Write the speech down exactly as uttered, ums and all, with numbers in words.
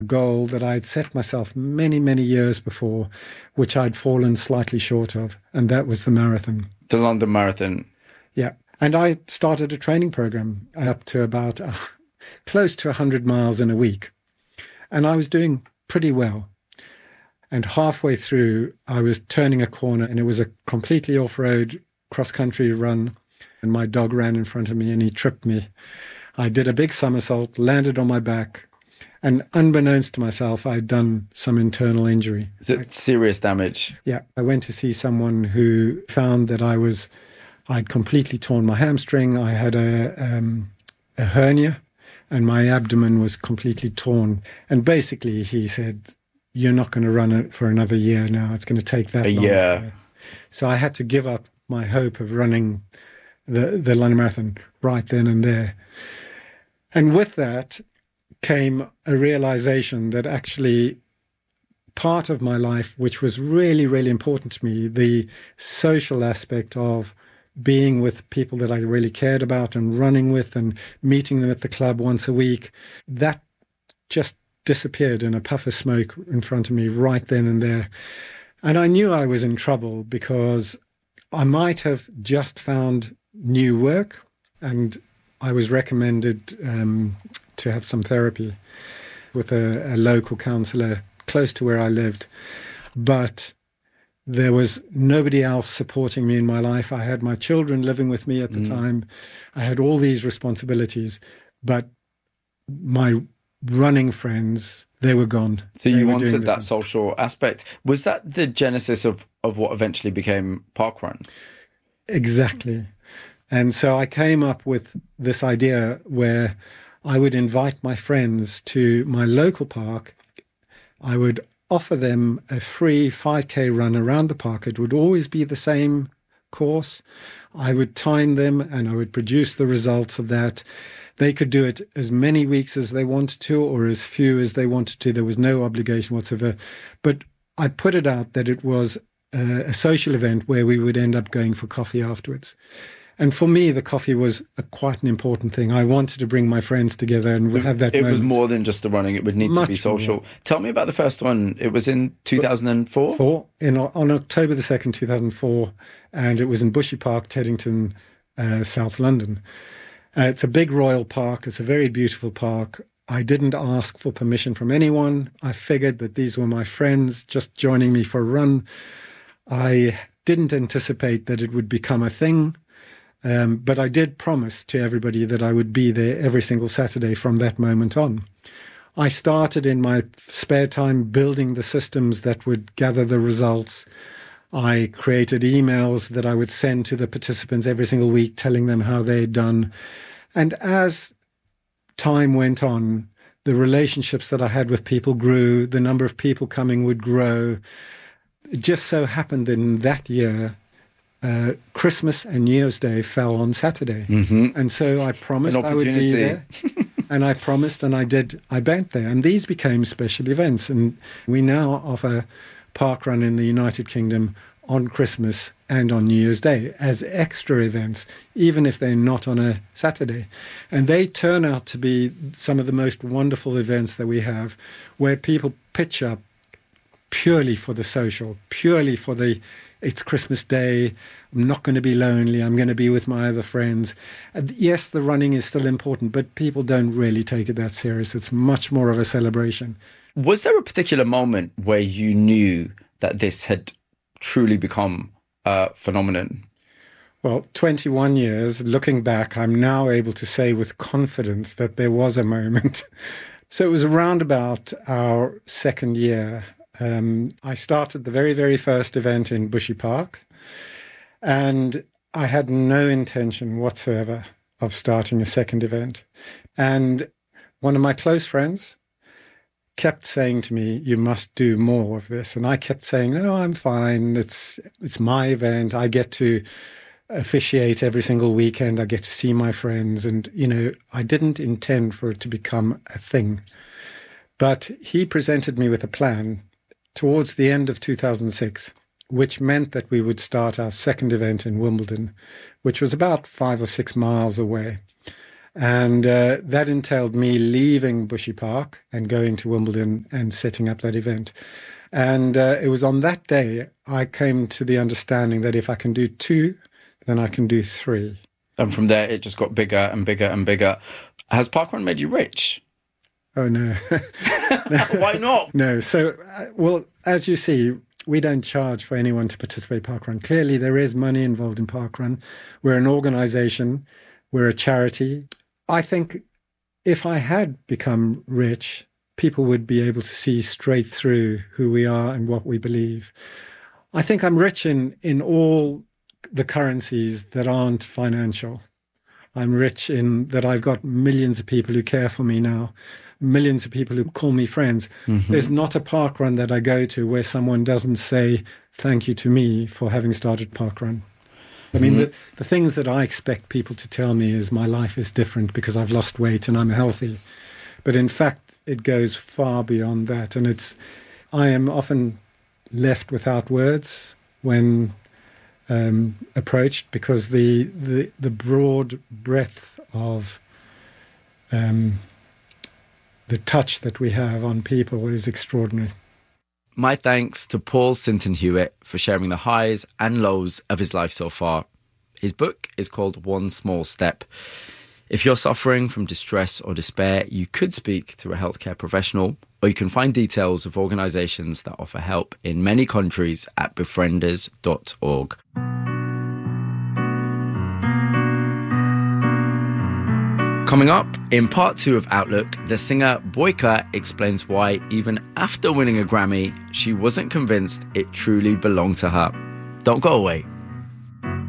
goal that I'd set myself many, many years before, which I'd fallen slightly short of, and that was the marathon. The London Marathon. Yeah. And I started a training program up to about uh, close to one hundred miles in a week. And I was doing pretty well. And halfway through, I was turning a corner, and it was a completely off-road cross-country run. And my dog ran in front of me, and he tripped me. I did a big somersault, landed on my back, and unbeknownst to myself, I'd done some internal injury. Is it serious damage? Yeah. I went to see someone who found that I was, I'd completely torn my hamstring. I had a, um, a hernia, and my abdomen was completely torn. And basically, he said, you're not going to run it for another year now. It's going to take that a long. year. So I had to give up my hope of running the, the London Marathon right then and there. And with that came a realization that actually part of my life, which was really, really important to me, the social aspect of being with people that I really cared about and running with and meeting them at the club once a week, that just disappeared in a puff of smoke in front of me right then and there. And I knew I was in trouble because I might have just found new work, and I was recommended um, to have some therapy with a, a local counsellor close to where I lived. But there was nobody else supporting me in my life. I had my children living with me at the mm. time. I had all these responsibilities, but my running friends, they were gone. So they you wanted that social aspect. Was that the genesis of, of what eventually became Parkrun? Exactly. And so I came up with this idea where I would invite my friends to my local park. I would offer them a free five K run around the park. It would always be the same course. I would time them, and I would produce the results of that. They could do it as many weeks as they wanted to, or as few as they wanted to. There was no obligation whatsoever. But I put it out that it was a, a social event where we would end up going for coffee afterwards. And for me, the coffee was a, quite an important thing. I wanted to bring my friends together and have that It moment. was more than just the running. It would need Much to be social. More. Tell me about the first one. It was in two thousand four? Four, in, on October the second, two thousand four. And it was in Bushy Park, Teddington, uh, South London. Uh, it's a big royal park. It's a very beautiful park. I didn't ask for permission from anyone. I figured that these were my friends just joining me for a run. I didn't anticipate that it would become a thing. Um, but I did promise to everybody that I would be there every single Saturday from that moment on. I started in my spare time building the systems that would gather the results. I created emails that I would send to the participants every single week telling them how they had done. And as time went on, the relationships that I had with people grew, the number of people coming would grow. It just so happened in that year, Uh, Christmas and New Year's Day fell on Saturday. Mm-hmm. And so I promised I would be there. And I promised, and I did, I went there. And these became special events. And we now offer Parkrun in the United Kingdom on Christmas and on New Year's Day as extra events, even if they're not on a Saturday. And they turn out to be some of the most wonderful events that we have, where people pitch up purely for the social, purely for the it's Christmas Day, I'm not going to be lonely, I'm going to be with my other friends. And yes, the running is still important, but people don't really take it that serious. It's much more of a celebration. Was there a particular moment where you knew that this had truly become a phenomenon? Well, twenty-one years, looking back, I'm now able to say with confidence that there was a moment. So it was around about our second year. Um, I started the very, very first event in Bushy Park, and I had no intention whatsoever of starting a second event. And one of my close friends kept saying to me, you must do more of this. And I kept saying, no, I'm fine. It's, it's my event. I get to officiate every single weekend. I get to see my friends. And, you know, I didn't intend for it to become a thing. But he presented me with a plan towards the end of two thousand six, which meant that we would start our second event in Wimbledon, which was about five or six miles away. And uh, that entailed me leaving Bushy Park and going to Wimbledon and setting up that event. And uh, it was on that day I came to the understanding that if I can do two, then I can do three. And from there, it just got bigger and bigger and bigger. Has parkrun made you rich? Oh, no. Why not? No. So, uh, well, as you see, we don't charge for anyone to participate in parkrun. Clearly, there is money involved in parkrun. We're an organization. We're a charity. I think if I had become rich, people would be able to see straight through who we are and what we believe. I think I'm rich in, in all the currencies that aren't financial. I'm rich in that I've got millions of people who care for me now, millions of people who call me friends. Mm-hmm. There's not a parkrun that I go to where someone doesn't say thank you to me for having started parkrun. I mean, mm-hmm. the, the things that I expect people to tell me is my life is different because I've lost weight and I'm healthy. But in fact, it goes far beyond that. And it's, I am often left without words when um, approached because the, the, the broad breadth of um, the touch that we have on people is extraordinary. My thanks to Paul Sinton Hewitt for sharing the highs and lows of his life so far. His book is called One Small Step. If you're suffering from distress or despair, you could speak to a healthcare professional, or you can find details of organisations that offer help in many countries at befrienders dot org. Coming up, in part two of Outlook, the singer Boyka explains why, even after winning a Grammy, she wasn't convinced it truly belonged to her. Don't go away.